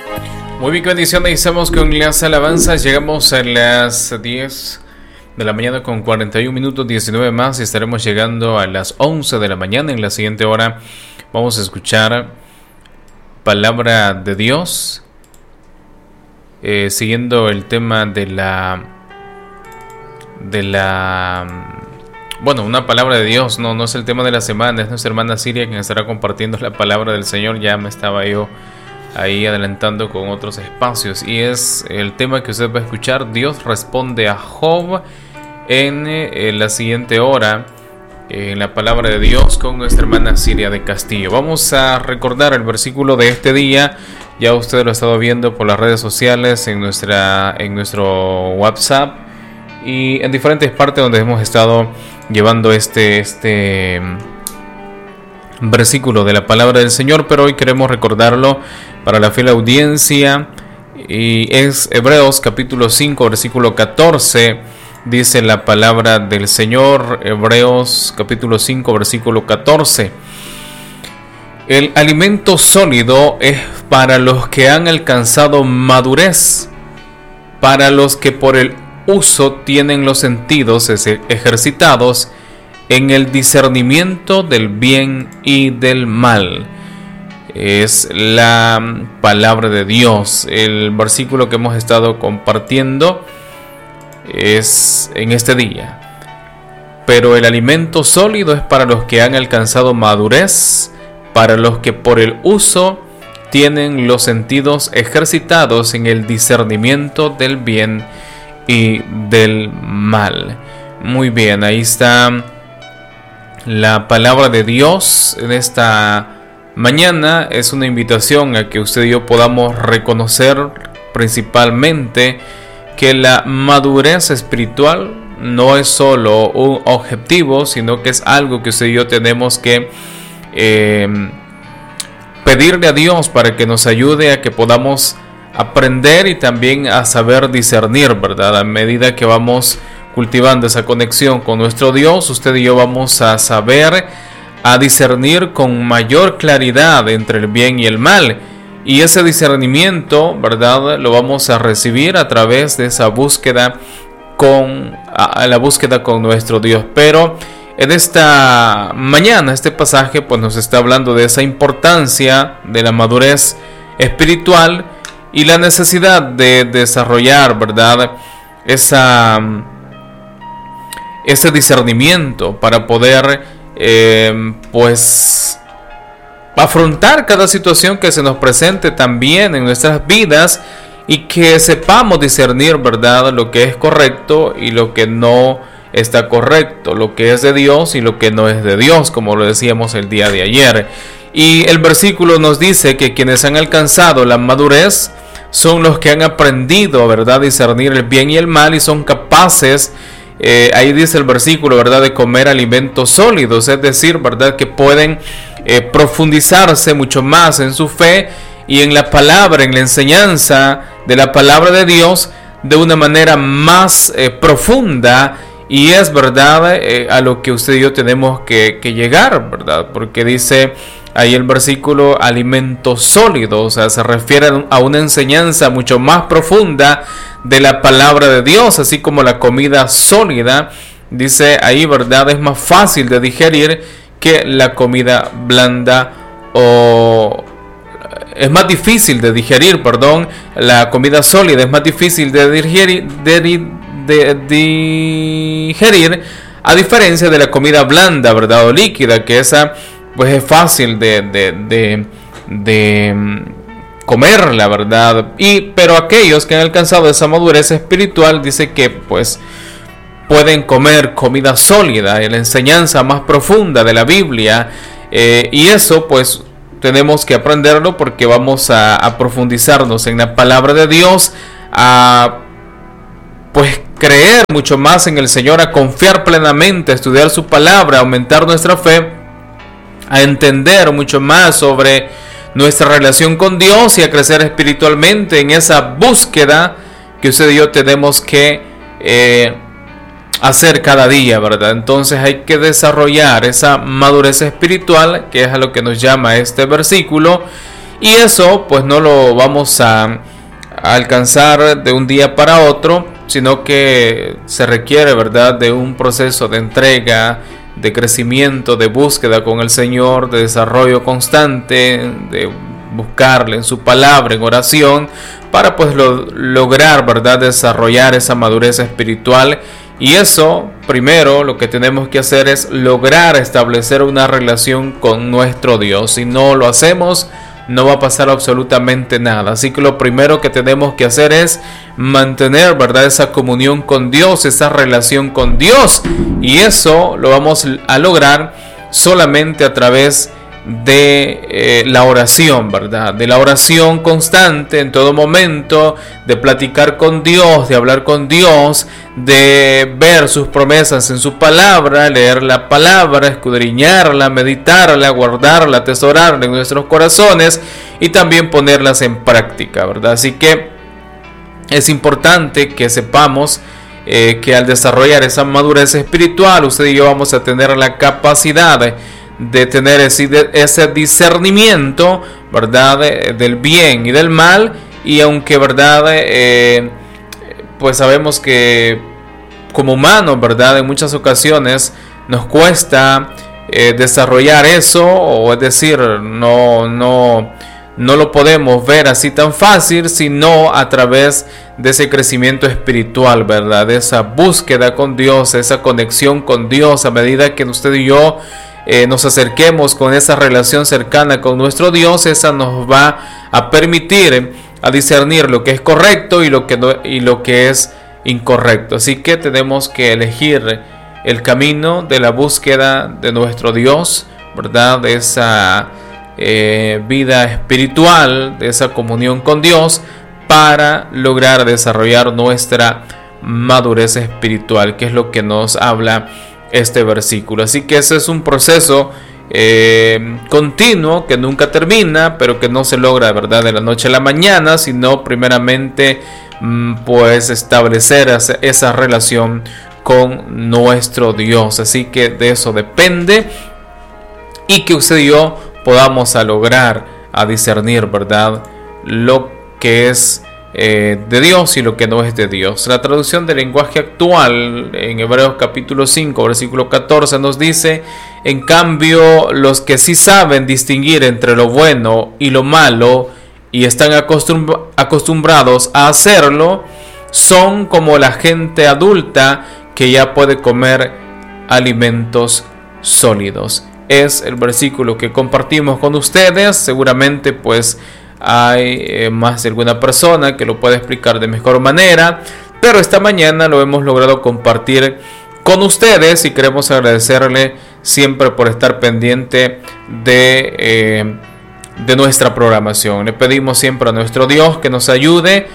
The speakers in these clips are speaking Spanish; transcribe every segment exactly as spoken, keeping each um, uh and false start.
Muy bien, bendiciones. Iniciamos con las alabanzas. Llegamos a las diez de la mañana con cuarenta y un minutos, diecinueve más, y estaremos llegando a las once de la mañana. En la siguiente hora vamos a escuchar palabra de Dios, eh, siguiendo el tema de la de la bueno, una palabra de Dios. No, no es el tema de la semana, es nuestra hermana Siria quien estará compartiendo la palabra del Señor. Ya me estaba yo ahí adelantando con otros espacios, y es el tema que usted va a escuchar. Dios responde a Job en, en la siguiente hora, en la palabra de Dios, con nuestra hermana Siria de Castillo. Vamos a recordar el versículo de este día. Ya usted lo ha estado viendo por las redes sociales, en nuestra en nuestro WhatsApp y en diferentes partes donde hemos estado llevando este este versículo de la palabra del Señor, pero hoy queremos recordarlo para la fiel audiencia, y es Hebreos capítulo cinco versículo catorce. Dice la palabra del Señor, Hebreos capítulo cinco versículo catorce: el alimento sólido es para los que han alcanzado madurez, para los que por el uso tienen los sentidos ejercitados en el discernimiento del bien y del mal. Es la palabra de Dios. El versículo que hemos estado compartiendo es en este día. Pero el alimento sólido es para los que han alcanzado madurez, para los que por el uso tienen los sentidos ejercitados en el discernimiento del bien y del mal. Muy bien, ahí está la palabra de Dios en esta mañana. Es una invitación a que usted y yo podamos reconocer principalmente que la madurez espiritual no es solo un objetivo, sino que es algo que usted y yo tenemos que eh, pedirle a Dios para que nos ayude a que podamos aprender y también a saber discernir, ¿verdad? A medida que vamos cultivando esa conexión con nuestro Dios, usted y yo vamos a saber, a discernir con mayor claridad entre el bien y el mal. Y ese discernimiento, ¿verdad?, lo vamos a recibir a través de esa búsqueda con a la búsqueda con nuestro Dios. Pero en esta mañana este pasaje pues nos está hablando de esa importancia de la madurez espiritual y la necesidad de desarrollar, ¿verdad?, esa ese discernimiento para poder eh, pues afrontar cada situación que se nos presente también en nuestras vidas, y que sepamos discernir, ¿verdad?, lo que es correcto y lo que no está correcto, lo que es de Dios y lo que no es de Dios, como lo decíamos el día de ayer. Y el versículo nos dice que quienes han alcanzado la madurez son los que han aprendido, ¿verdad?, discernir el bien y el mal, y son capaces, eh, ahí dice el versículo, ¿verdad?, de comer alimentos sólidos, es decir, ¿verdad?, que pueden eh, profundizarse mucho más en su fe y en la palabra, en la enseñanza de la palabra de Dios de una manera más eh, profunda. Y es verdad eh, a lo que usted y yo tenemos que, que llegar, ¿verdad? Porque dice ahí el versículo alimento sólido, o sea, se refiere a una enseñanza mucho más profunda de la palabra de Dios, así como la comida sólida, dice ahí, ¿verdad?, es más fácil de digerir que la comida blanda, o es más difícil de digerir, perdón, la comida sólida es más difícil de digerir, de, de, de digerir, a diferencia de la comida blanda, ¿verdad?, o líquida, que esa pues es fácil de, de, de, de comerla, ¿verdad? Y, pero aquellos que han alcanzado esa madurez espiritual, dice que pues pueden comer comida sólida, la enseñanza más profunda de la Biblia, eh, y eso pues tenemos que aprenderlo, porque vamos a, a profundizarnos en la palabra de Dios, a pues creer mucho más en el Señor, a confiar plenamente, a estudiar su palabra, a aumentar nuestra fe, a entender mucho más sobre nuestra relación con Dios y a crecer espiritualmente en esa búsqueda que usted y yo tenemos que eh, hacer cada día, ¿verdad? Entonces hay que desarrollar esa madurez espiritual, que es a lo que nos llama este versículo, Y eso pues no lo vamos a, a alcanzar de un día para otro, sino que se requiere, ¿verdad?, de un proceso de entrega, de crecimiento, de búsqueda con el Señor, de desarrollo constante, de buscarle en su palabra, en oración, para pues lo, lograr, ¿verdad?, desarrollar esa madurez espiritual. Y eso, primero, lo que tenemos que hacer es lograr establecer una relación con nuestro Dios. Si no lo hacemos, no va a pasar absolutamente nada. Así que lo primero que tenemos que hacer es mantener, ¿verdad?, esa comunión con Dios, esa relación con Dios. Y eso lo vamos a lograr solamente a través de eh, la oración, ¿verdad? De la oración constante en todo momento, de platicar con Dios, de hablar con Dios, de ver sus promesas en su palabra, leer la palabra, escudriñarla, meditarla, guardarla, atesorarla en nuestros corazones y también ponerlas en práctica, ¿verdad? Así que es importante que sepamos eh, que al desarrollar esa madurez espiritual, usted y yo vamos a tener la capacidad de de tener ese, ese discernimiento, ¿verdad?, del bien y del mal. Y aunque, ¿verdad?, eh, pues sabemos que como humanos, ¿verdad?, en muchas ocasiones nos cuesta eh, desarrollar eso, o es decir, no, no, no lo podemos ver así tan fácil, sino a través de ese crecimiento espiritual, ¿verdad?, de esa búsqueda con Dios, esa conexión con Dios. A medida que usted y yo Eh, nos acerquemos con esa relación cercana con nuestro Dios, esa nos va a permitir a discernir lo que es correcto y lo que, no, y lo que es incorrecto. Así que tenemos que elegir el camino de la búsqueda de nuestro Dios, ¿verdad?, de esa eh, vida espiritual, de esa comunión con Dios, para lograr desarrollar nuestra madurez espiritual, que es lo que nos habla este versículo. Así que ese es un proceso eh, continuo que nunca termina, pero que no se logra, ¿verdad?, de la noche a la mañana, sino primeramente pues establecer esa relación con nuestro Dios. Así que de eso depende, y que usted y yo podamos a lograr a discernir, ¿verdad?, lo que es Eh, de Dios y lo que no es de Dios. La traducción del lenguaje actual en Hebreos capítulo cinco versículo catorce nos dice: en cambio, los que sí saben distinguir entre lo bueno y lo malo y están acostum- acostumbrados a hacerlo, son como la gente adulta que ya puede comer alimentos sólidos. Es el versículo que compartimos con ustedes. Seguramente pues hay eh, más de alguna persona que lo puede explicar de mejor manera, pero esta mañana lo hemos logrado compartir con ustedes y queremos agradecerle siempre por estar pendiente de, eh, de nuestra programación. Le pedimos siempre a nuestro Dios que nos ayude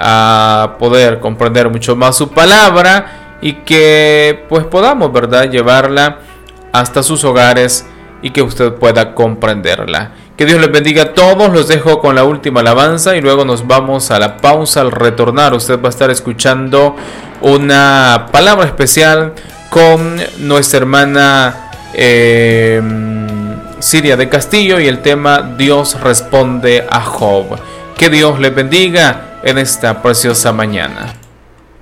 a poder comprender mucho más su palabra y que pues podamos, ¿verdad?, llevarla hasta sus hogares y que usted pueda comprenderla. Que Dios les bendiga a todos. Los dejo con la última alabanza y luego nos vamos a la pausa. Al retornar, usted va a estar escuchando una palabra especial con nuestra hermana eh, Siria de Castillo y el tema Dios responde a Job. Que Dios les bendiga en esta preciosa mañana.